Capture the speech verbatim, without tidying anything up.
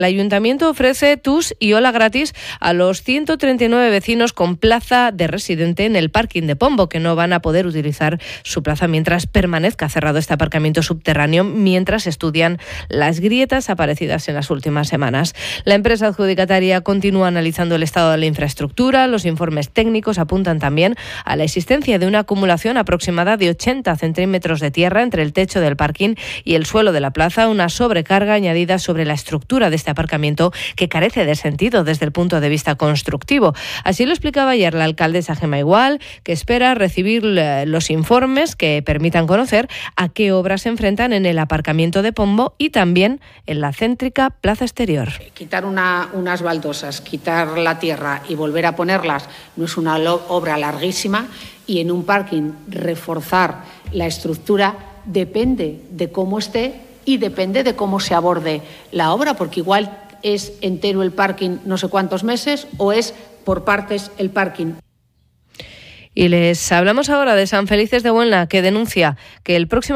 El Ayuntamiento ofrece tus y hola gratis a los ciento treinta y nueve vecinos con plaza de residente en el parking de Pombo, que no van a poder utilizar su plaza mientras permanezca cerrado este aparcamiento subterráneo, mientras estudian las grietas aparecidas en las últimas semanas. La empresa adjudicataria continúa analizando el estado de la infraestructura. Los informes técnicos apuntan también a la existencia de una acumulación aproximada de ochenta centímetros de tierra entre el techo del parking y el suelo de la plaza, una sobrecarga añadida sobre la estructura de este aparcamiento que carece de sentido desde el punto de vista constructivo. Así lo explicaba ayer la alcaldesa Gemma Igual, que espera recibir los informes que permitan conocer a qué obras se enfrentan en el aparcamiento de Pombo y también en la céntrica plaza exterior. Quitar una, unas baldosas, quitar la tierra y volver a ponerlas no es una obra larguísima, y en un parking reforzar la estructura depende de cómo esté y depende de cómo se aborde la obra, porque igual es entero el parking no sé cuántos meses o es por partes el parking. Y les hablamos ahora de San Felices de Buelna, que denuncia que el próximo